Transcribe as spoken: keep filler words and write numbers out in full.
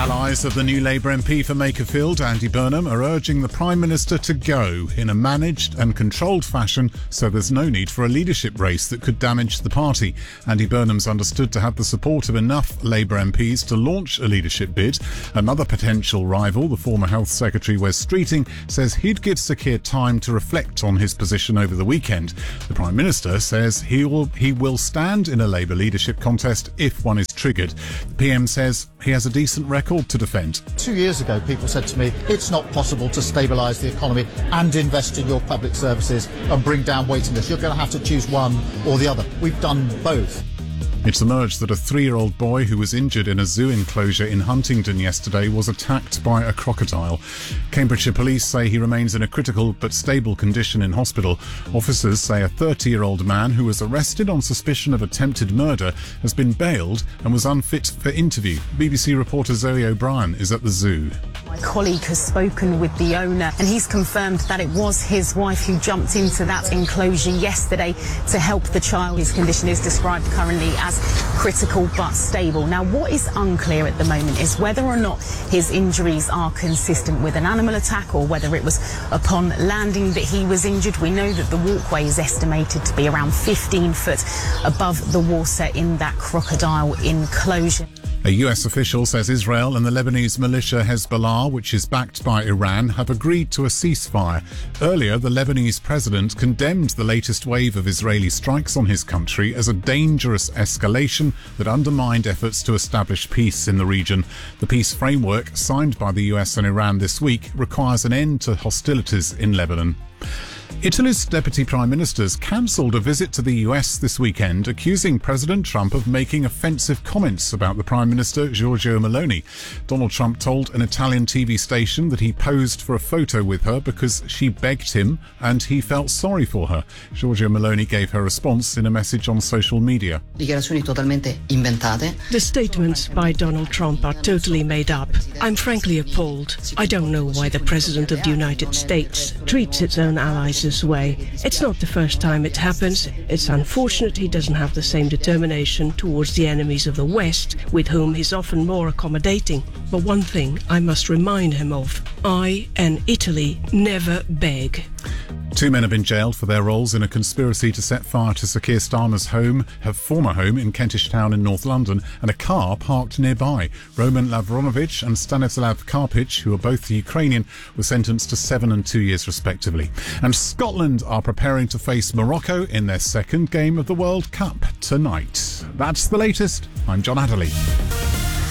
Allies of the new Labour M P for Makerfield, Andy Burnham, are urging the Prime Minister to go in a managed and controlled fashion so there's no need for a leadership race that could damage the party. Andy Burnham's understood to have the support of enough Labour M Ps to launch a leadership bid. Another potential rival, the former Health Secretary Wes Streeting, says he'd give Sir Keir time to reflect on his position over the weekend. The Prime Minister says he will, he will stand in a Labour leadership contest if one is triggered. The P M says he has a decent record to defend. Two years ago, people said to me, it's not possible to stabilise the economy and invest in your public services and bring down waiting lists. You're going to have to choose one or the other. We've done both. It's emerged that a three-year-old boy who was injured in a zoo enclosure in Huntingdon yesterday was attacked by a crocodile. Cambridgeshire police say he remains in a critical but stable condition in hospital. Officers say a thirty-year-old man who was arrested on suspicion of attempted murder has been bailed and was unfit for interview. B B C reporter Zoe O'Brien is at the zoo. My colleague has spoken with the owner and he's confirmed that it was his wife who jumped into that enclosure yesterday to help the child. His condition is described currently as critical but stable. Now, what is unclear at the moment is whether or not his injuries are consistent with an animal attack or whether it was upon landing that he was injured. We know that the walkway is estimated to be around fifteen foot above the water in that crocodile enclosure. A U S official says Israel and the Lebanese militia Hezbollah, which is backed by Iran, have agreed to a ceasefire. Earlier, the Lebanese president condemned the latest wave of Israeli strikes on his country as a dangerous escalation that undermined efforts to establish peace in the region. The peace framework, signed by the U S and Iran this week, requires an end to hostilities in Lebanon. Italy's Deputy Prime Minister's cancelled a visit to the U S this weekend, accusing President Trump of making offensive comments about the Prime Minister, Giorgia Meloni. Donald Trump told an Italian T V station that he posed for a photo with her because she begged him and he felt sorry for her. Giorgia Meloni gave her response in a message on social media. Dichiarazioni totalmente inventate. The statements by Donald Trump are totally made up. I'm frankly appalled. I don't know why the President of the United States treats its own allies this way. It's not the first time it happens. It's unfortunate he doesn't have the same determination towards the enemies of the West, with whom he's often more accommodating. But one thing I must remind him of: I and Italy never beg. Two men have been jailed for their roles in a conspiracy to set fire to Sir Keir Starmer's home, her former home in Kentish Town in North London, and a car parked nearby. Roman Lavronovich and Stanislav Karpich, who are both Ukrainian, were sentenced to seven and two years respectively. And Scotland are preparing to face Morocco in their second game of the World Cup tonight. That's the latest. I'm John Adderley.